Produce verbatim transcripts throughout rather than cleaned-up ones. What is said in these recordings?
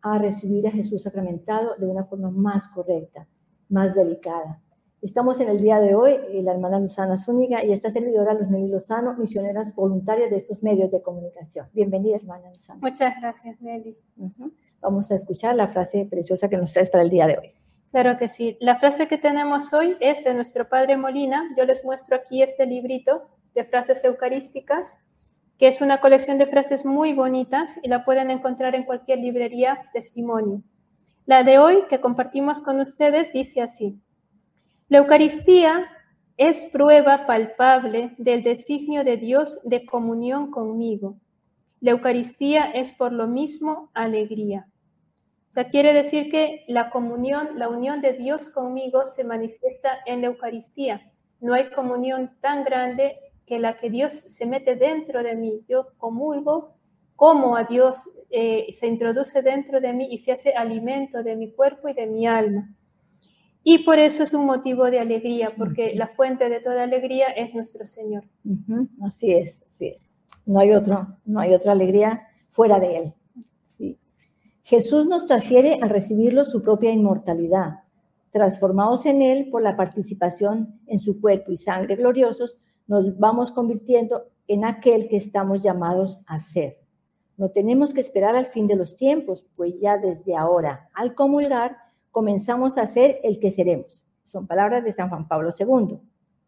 a recibir a Jesús sacramentado de una forma más correcta, más delicada. Estamos en el día de hoy, la hermana Luzana Zúñiga y esta servidora Luzmeli Lozano, misioneras voluntarias de estos medios de comunicación. Bienvenida, hermana Luzana. Muchas gracias, Nelly. Uh-huh. Vamos a escuchar la frase preciosa que nos traes para el día de hoy. Claro que sí. La frase que tenemos hoy es de nuestro Padre Molina. Yo les muestro aquí este librito de frases eucarísticas, que es una colección de frases muy bonitas y la pueden encontrar en cualquier librería Testimonio. La de hoy que compartimos con ustedes dice así: la Eucaristía es prueba palpable del designio de Dios de comunión conmigo. La Eucaristía es por lo mismo alegría. O sea, quiere decir que la comunión, la unión de Dios conmigo se manifiesta en la Eucaristía. No hay comunión tan grande que la que Dios se mete dentro de mí. Yo comulgo, como a Dios eh, se introduce dentro de mí y se hace alimento de mi cuerpo y de mi alma. Y por eso es un motivo de alegría, porque uh-huh. la fuente de toda alegría es nuestro Señor. Uh-huh. Así es, así es. No hay otro, no hay otra alegría fuera de Él. Sí. Jesús nos transfiere al recibirlo su propia inmortalidad. Transformados en Él por la participación en su cuerpo y sangre gloriosos, nos vamos convirtiendo en aquel que estamos llamados a ser. No tenemos que esperar al fin de los tiempos, pues ya desde ahora, al comulgar, comenzamos a ser el que seremos. Son palabras de San Juan Pablo segundo.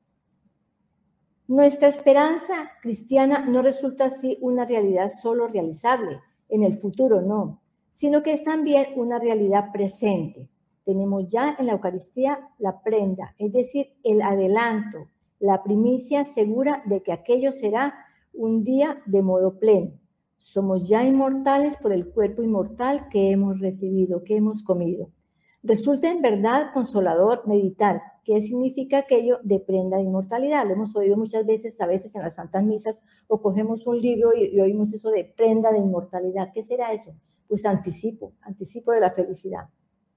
Nuestra esperanza cristiana no resulta así una realidad solo realizable en el futuro, no, sino que es también una realidad presente. Tenemos ya en la Eucaristía la prenda, es decir, el adelanto, la primicia segura de que aquello será un día de modo pleno. Somos ya inmortales por el cuerpo inmortal que hemos recibido, que hemos comido. Resulta en verdad consolador meditar qué significa aquello de prenda de inmortalidad. Lo hemos oído muchas veces, a veces en las santas misas, o cogemos un libro y, y oímos eso de prenda de inmortalidad. ¿Qué será eso? Pues anticipo, anticipo de la felicidad.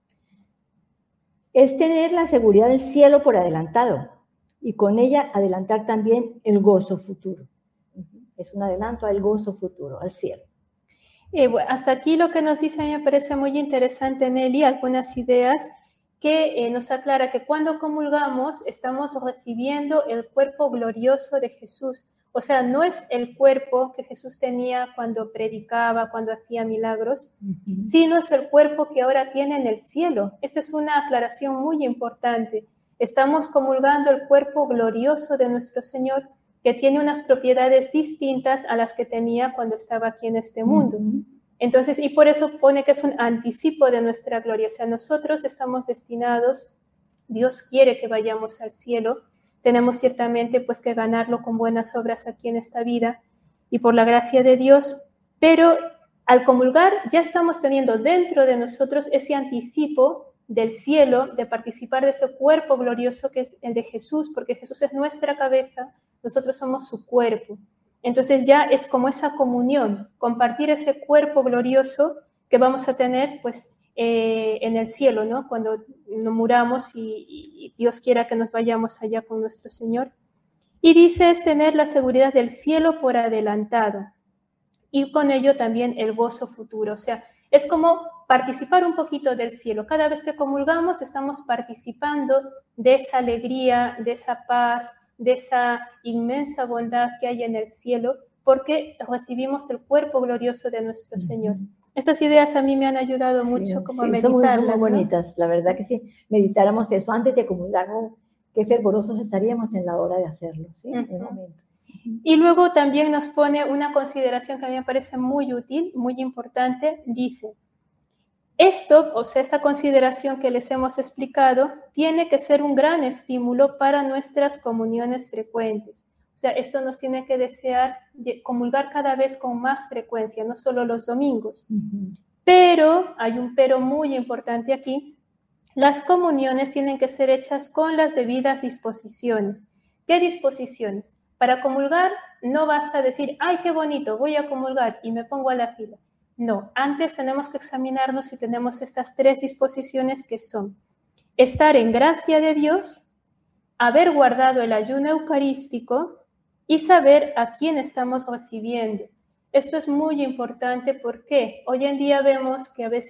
Es tener la seguridad del cielo por adelantado y con ella adelantar también el gozo futuro. Es un adelanto al gozo futuro, al cielo. Eh, bueno, hasta aquí lo que nos dice a mí me parece muy interesante, Nelly, algunas ideas que eh, nos aclara que cuando comulgamos estamos recibiendo el cuerpo glorioso de Jesús. O sea, no es el cuerpo que Jesús tenía cuando predicaba, cuando hacía milagros, uh-huh. sino es el cuerpo que ahora tiene en el cielo. Esta es una aclaración muy importante. Estamos comulgando el cuerpo glorioso de nuestro Señor, que tiene unas propiedades distintas a las que tenía cuando estaba aquí en este mundo. Uh-huh. Entonces, y por eso pone que es un anticipo de nuestra gloria. O sea, nosotros estamos destinados, Dios quiere que vayamos al cielo, tenemos ciertamente pues que ganarlo con buenas obras aquí en esta vida y por la gracia de Dios, pero al comulgar ya estamos teniendo dentro de nosotros ese anticipo del cielo, de participar de ese cuerpo glorioso que es el de Jesús, porque Jesús es nuestra cabeza, nosotros somos su cuerpo. Entonces ya es como esa comunión, compartir ese cuerpo glorioso que vamos a tener pues eh, en el cielo, ¿no? Cuando nos muramos y, y Dios quiera que nos vayamos allá con nuestro Señor. Y dice es tener la seguridad del cielo por adelantado y con ello también el gozo futuro. O sea, es como participar un poquito del cielo. Cada vez que comulgamos estamos participando de esa alegría, de esa paz, de esa inmensa bondad que hay en el cielo, porque recibimos el cuerpo glorioso de nuestro Señor. Estas ideas a mí me han ayudado mucho sí, como sí, a meditarlas. Son muy, son muy bonitas, ¿no? La verdad que sí. Meditáramos eso antes de comulgar, ¿no? Qué fervorosos estaríamos en la hora de hacerlo, ¿sí? Uh-huh. En el momento. Y luego también nos pone una consideración que a mí me parece muy útil, muy importante. Dice, esto, o sea, esta consideración que les hemos explicado, tiene que ser un gran estímulo para nuestras comuniones frecuentes. O sea, esto nos tiene que desear comulgar cada vez con más frecuencia, no solo los domingos. Uh-huh. Pero, hay un pero muy importante aquí, las comuniones tienen que ser hechas con las debidas disposiciones. ¿Qué disposiciones? Para comulgar no basta decir, ay, qué bonito, voy a comulgar y me pongo a la fila. No, antes tenemos que examinarnos si tenemos estas tres disposiciones que son estar en gracia de Dios, haber guardado el ayuno eucarístico y saber a quién estamos recibiendo. Esto es muy importante porque hoy en día vemos que a veces